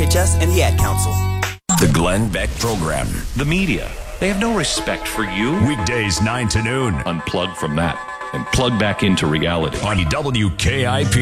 WHS and the Ad Council. The Glenn Beck Program. The media, they have no respect for you. Weekdays 9 to noon. Unplug from that and plug back into reality. On WKIP.